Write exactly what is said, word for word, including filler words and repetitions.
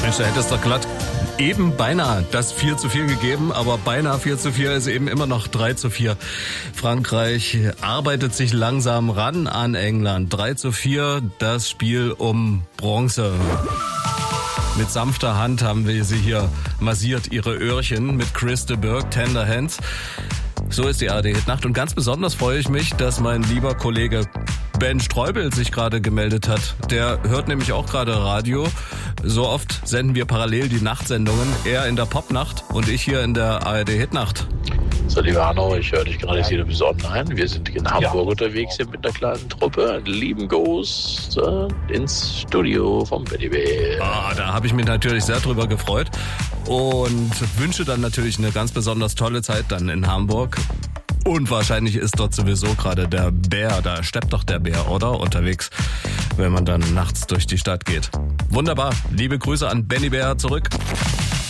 Mensch, da hättest doch glatt eben beinahe das vier zu vier gegeben, aber beinahe vier zu vier ist eben immer noch drei zu vier. Frankreich arbeitet sich langsam ran an England. drei zu vier, das Spiel um Bronze. Mit sanfter Hand haben wir sie hier massiert, ihre Öhrchen, mit Chris de Burgh, Tender Hands. So ist die A R D-Hitnacht und ganz besonders freue ich mich, dass mein lieber Kollege Ben Streubel sich gerade gemeldet hat. Der hört nämlich auch gerade Radio. So oft senden wir parallel die Nachtsendungen. Er in der Popnacht und ich hier in der A R D-Hitnacht. So, lieber Hanno, ich höre dich gerade hier besonnen ein. Wir sind in Hamburg ja. unterwegs hier mit einer kleinen Truppe. Lieben Gruß äh, ins Studio vom Benny Bär. Ah, da habe ich mich natürlich sehr drüber gefreut und wünsche dann natürlich eine ganz besonders tolle Zeit dann in Hamburg. Und wahrscheinlich ist dort sowieso gerade der Bär, da steppt doch der Bär, oder? Unterwegs, wenn man dann nachts durch die Stadt geht. Wunderbar. Liebe Grüße an Benny Bär zurück.